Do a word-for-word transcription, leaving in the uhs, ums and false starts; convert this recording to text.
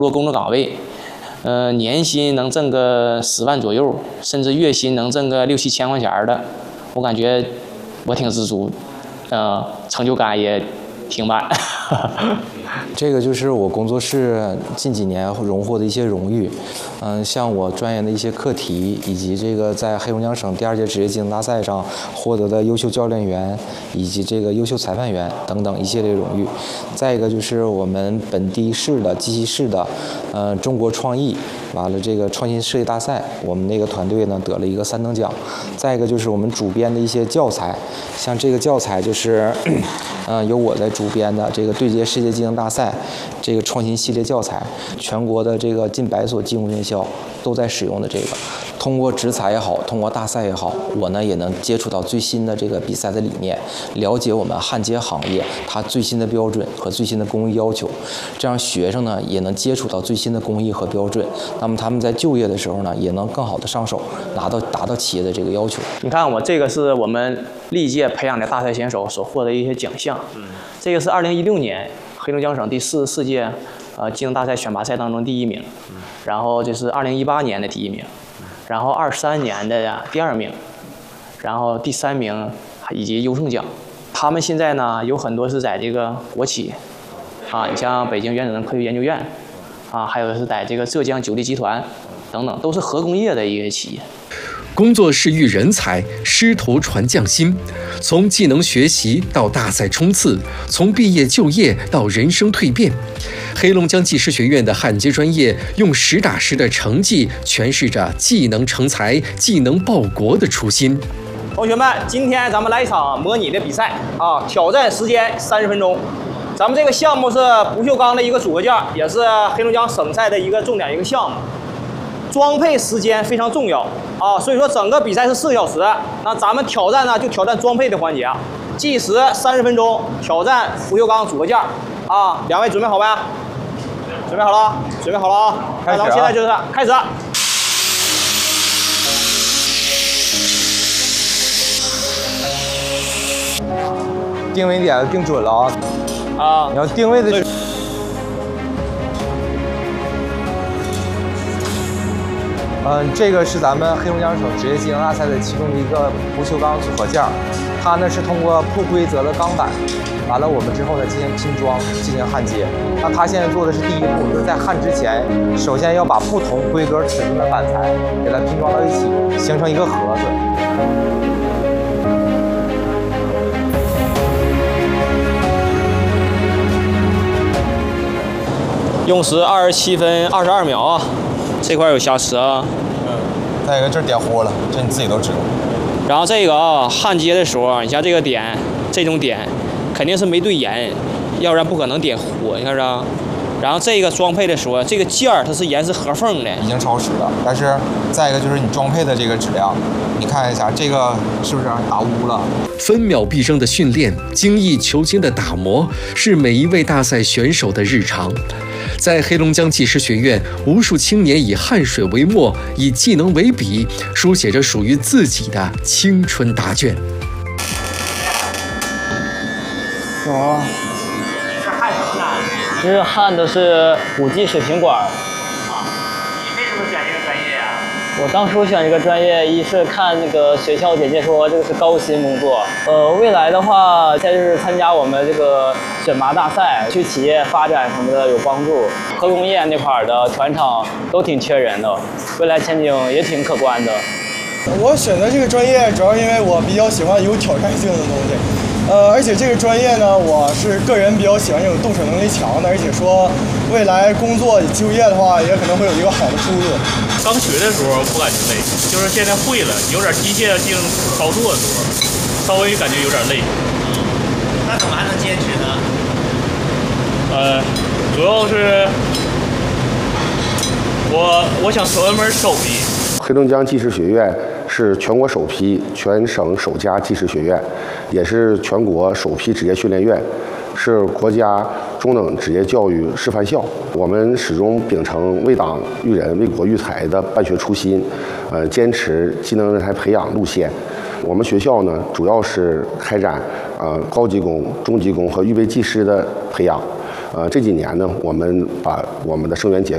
落工作岗位，呃，年薪能挣个十万左右，甚至月薪能挣个六七千块钱的，我感觉我挺知足，呃，成就感也挺满。 这个就是我工作室近几年荣获的一些荣誉，嗯，像我专业的一些课题，以及这个在黑龙江省第二届职业技能大赛上获得的优秀教练员，以及这个优秀裁判员等等一系列荣誉。再一个就是我们本地市的鸡西市的，呃，中国创意，完了这个创新设计大赛，我们那个团队呢得了一个三等奖。再一个就是我们主编的一些教材，像这个教材就是，嗯、呃，由我在主编的这个对接世界技能大赛这个创新系列教材，全国的这个近百所技工院校都在使用的这个。通过职采也好，通过大赛也好，我呢也能接触到最新的这个比赛的理念，了解我们焊接行业它最新的标准和最新的工艺要求，这样学生呢也能接触到最新的工艺和标准，那么他们在就业的时候呢也能更好的上手，拿到达到企业的这个要求。 你看我这个是我们历届培养的大赛选手所获得一些奖项，嗯，这个是二零一六年黑龙江省第四十四届呃技能大赛选拔赛当中第一名，嗯，然后这是二零一八年的第一名。然后二三年的第二名，然后第三名以及优胜奖。他们现在呢有很多是在这个国企，啊，你像北京原子能科学研究院，啊，还有是在这个浙江九地集团等等，都是核工业的一个企业。 工作室育人才，师徒传匠心。从技能学习到大赛冲刺，从毕业就业到人生蜕变，黑龙江技师学院的焊接专业用实打实的成绩诠释着技能成才、技能报国的初心。 同学们，今天咱们来一场模拟的比赛啊，挑战时间三十分钟。咱们这个项目是不锈钢的一个组合件，也是黑龙江省赛的一个重点一个项目。装配时间非常重要啊，所以说整个比赛是四个小时。那咱们挑战呢，就挑战装配的环节，计时三十分钟，挑战不锈钢组合件啊。两位准备好没？准备好了，准备好了啊！那咱们现在就是开始。 定位点定准了啊！ 啊， 你要定位的。嗯，这个是咱们黑龙江省职业技能大赛的其中的一个不锈钢组合件，它呢是通过不规则的钢板，完了我们之后呢进行拼装，进行焊接。那它现在做的是第一步，就是在焊之前，首先要把不同规格尺寸的板材给它拼装到一起，形成一个盒子。 用时二十七分二十二秒啊，这块有瑕疵啊。 嗯。再一个这儿点糊了，这你自己都知道。 然后这个啊，焊接的时候，你像这个点，这种点肯定是没对严，要不然不可能点糊，你看着。然后这个装配的时候，这个件儿它是严丝合缝的， 已经超时了。但是再一个就是你装配的这个质量，你看一下这个是不是打污了？ 分秒必争的训练，精益求精的打磨，是每一位大赛选手的日常。在黑龙江技师学院，无数青年以汗水为墨，以技能为笔，书写着属于自己的青春答卷。 哦，是焊什么呢？这是焊的是五 G 水平管。啊，你为什么选这个专业呀？我当初选这个专业，一是看那个学校简介说这个是高薪工作，呃，未来的话，再就是参加我们这个选拔大赛，去企业发展什么的有帮助。核工业那块的船厂都挺缺人的，未来前景也挺可观的。 我选择这个专业主要因为我比较喜欢有挑战性的东西，呃，而且这个专业呢，我是个人比较喜欢这种动手能力强的，而且说未来工作就业的话，也可能会有一个好的出路。 刚学的时候不感觉累，就是现在会了，有点机械性操作的时候，稍微感觉有点累。 嗯，那怎么还能坚持呢？ 呃，主要是我我想学一门手艺。 黑龙江技师学院是全国首批、全省首家技师学院，也是全国首批职业训练院，是国家中等职业教育示范校。我们始终秉承为党育人、为国育才的办学初心，呃，坚持技能人才培养路线。我们学校呢，主要是开展呃高级工、中级工和预备技师的培养。呃，这几年呢，我们把我们的生源结